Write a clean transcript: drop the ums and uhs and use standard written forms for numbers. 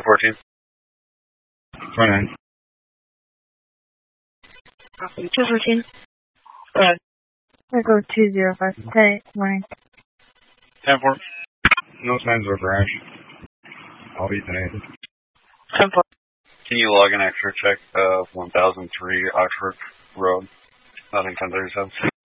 14. 29. 214. Go ahead. Echo 205. Hey, morning. 10-4. No signs of a crash. I'll be today. 10-4. Can you log an extra check of 1003 Oxford Road? Nothing 1037.